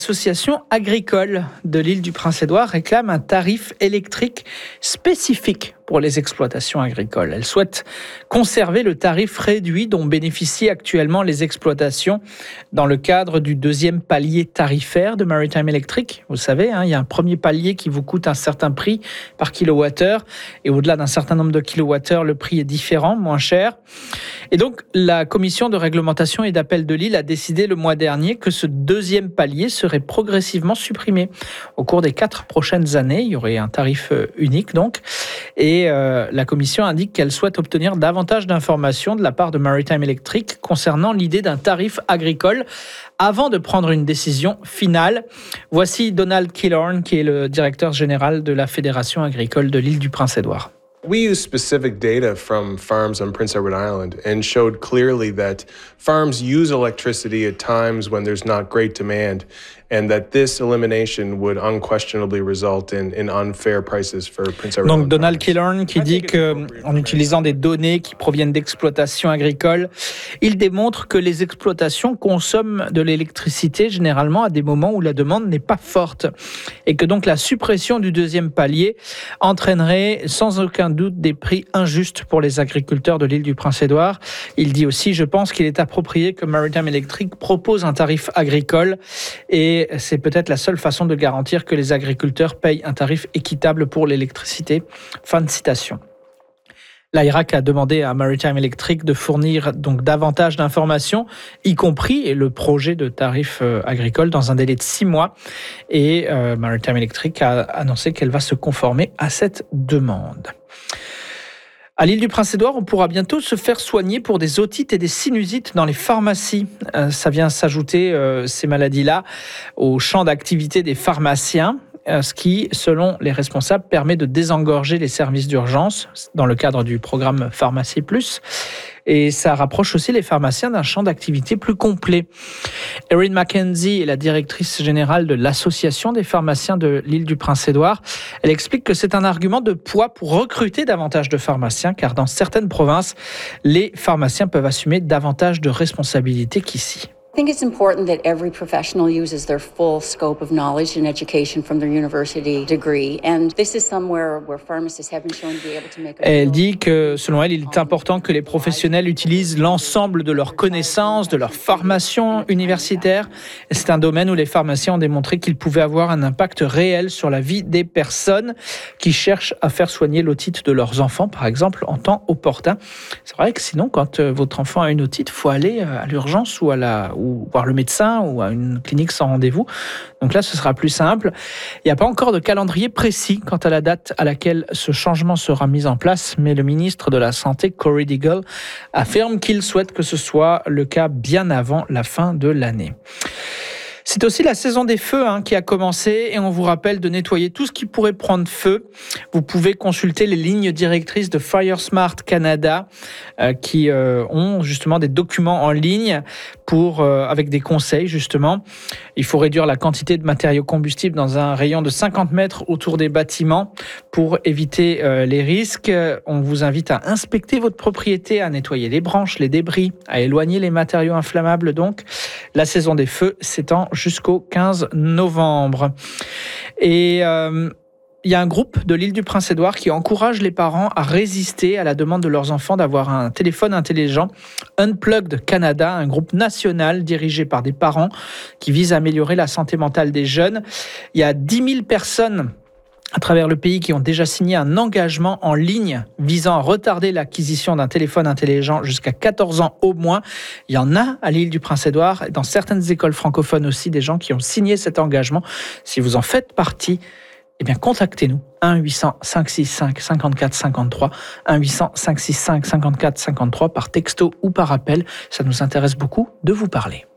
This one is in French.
L'association agricole de l'île du Prince-Édouard réclame un tarif électrique spécifique pour les exploitations agricoles. Elle souhaite conserver le tarif réduit dont bénéficient actuellement les exploitations dans le cadre du deuxième palier tarifaire de Maritime Electric. Vous savez, il y a un premier palier qui vous coûte un certain prix par kilowattheure et au-delà d'un certain nombre de kilowattheures, le prix est différent, moins cher. Et donc, la commission de réglementation et d'appel de l'île a décidé le mois dernier que ce deuxième palier serait progressivement supprimé. Au cours des 4 prochaines années, il y aurait un tarif unique donc. Et la commission indique qu'elle souhaite obtenir davantage d'informations de la part de Maritime Electric concernant l'idée d'un tarif agricole avant de prendre une décision finale. Voici Donald Killorn, qui est le directeur général de la Fédération agricole de l'île du Prince-Édouard. We used specific data from farms on Prince Edward Island and showed clearly that farms use electricity at times when there's not great demand, and that this elimination would unquestionably result in unfair prices for Prince Edward Island. Donc Donald Killorn qui dit qu'en utilisant des données qui proviennent d'exploitations agricoles, il démontre que les exploitations consomment de l'électricité généralement à des moments où la demande n'est pas forte et que donc la suppression du deuxième palier entraînerait sans aucun doute des prix injustes pour les agriculteurs de l'île du Prince-Édouard. Il dit aussi, je pense qu'il est approprié que Maritime Electric propose un tarif agricole et c'est peut-être la seule façon de garantir que les agriculteurs payent un tarif équitable pour l'électricité. Fin de citation. L'AIRAC a demandé à Maritime Electric de fournir donc davantage d'informations, y compris le projet de tarif agricole dans un délai de 6 mois. Et Maritime Electric a annoncé qu'elle va se conformer à cette demande. À l'île du Prince-Édouard, on pourra bientôt se faire soigner pour des otites et des sinusites dans les pharmacies. Ça vient s'ajouter, ces maladies-là, au champ d'activité des pharmaciens, ce qui, selon les responsables, permet de désengorger les services d'urgence dans le cadre du programme Pharmacie Plus. Et ça rapproche aussi les pharmaciens d'un champ d'activité plus complet. Erin McKenzie est la directrice générale de l'Association des pharmaciens de l'île du Prince-Édouard. Elle explique que c'est un argument de poids pour recruter davantage de pharmaciens, car dans certaines provinces, les pharmaciens peuvent assumer davantage de responsabilités qu'ici. I think it's important that every professional uses their full scope of knowledge and education from their university degree. And this is somewhere where pharmacists have been shown to be able to make a... Elle dit que, selon elle, il est important que les professionnels utilisent l'ensemble de leurs connaissances, de leur formation universitaire. Et c'est un domaine où les pharmaciens ont démontré qu'ils pouvaient avoir un impact réel sur la vie des personnes qui cherchent à faire soigner l'otite de leurs enfants, par exemple, en temps opportun. C'est vrai que sinon, quand votre enfant a une otite, il faut aller à l'urgence ou voir le médecin ou à une clinique sans rendez-vous. Donc là, ce sera plus simple. Il n'y a pas encore de calendrier précis quant à la date à laquelle ce changement sera mis en place, mais le ministre de la Santé, Corey Deagle, affirme qu'il souhaite que ce soit le cas bien avant la fin de l'année. C'est aussi la saison des feux qui a commencé et on vous rappelle de nettoyer tout ce qui pourrait prendre feu. Vous pouvez consulter les lignes directrices de FireSmart Canada qui ont justement des documents en ligne avec des conseils justement. Il faut réduire la quantité de matériaux combustibles dans un rayon de 50 mètres autour des bâtiments pour éviter les risques. On vous invite à inspecter votre propriété, à nettoyer les branches, les débris, à éloigner les matériaux inflammables donc. La saison des feux s'étend jusqu'au 15 novembre. Et il y a un groupe de l'île du Prince-Édouard qui encourage les parents à résister à la demande de leurs enfants d'avoir un téléphone intelligent. Unplugged Canada, un groupe national dirigé par des parents qui vise à améliorer la santé mentale des jeunes. Il y a 10 000 personnes à travers le pays qui ont déjà signé un engagement en ligne visant à retarder l'acquisition d'un téléphone intelligent jusqu'à 14 ans au moins. Il y en a à l'île du Prince-Édouard et dans certaines écoles francophones aussi des gens qui ont signé cet engagement. Si vous en faites partie, contactez-nous. 1-800-565-54-53, 1-800-565-54-53 par texto ou par appel. Ça nous intéresse beaucoup de vous parler.